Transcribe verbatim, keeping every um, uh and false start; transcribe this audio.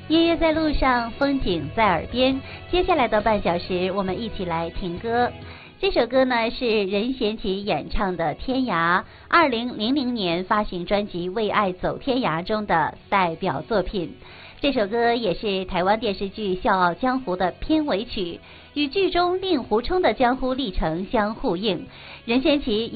音乐在路上，风景在耳边。接下来的半小时，我们一起来听歌。这首歌呢是任贤齐演唱的《天涯》，二零零零年发行专辑《为爱走天涯》中的代表作品。这首歌也是台湾电视剧《笑傲江湖》的片尾曲，与剧中令狐冲的江湖历程相呼应。任贤齐